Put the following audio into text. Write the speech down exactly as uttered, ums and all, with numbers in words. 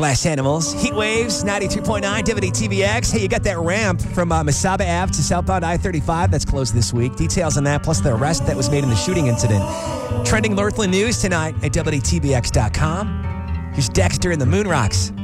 Glass Animals, Heat Waves, ninety-two point nine, W T V X. Hey, you got that ramp from uh, Mesaba Ave to southbound I thirty-five that's closed this week. Details on that, plus the arrest that was made in the shooting incident. Trending Northland news tonight at W T V X dot com. Here's Dexter and the Moon Rocks.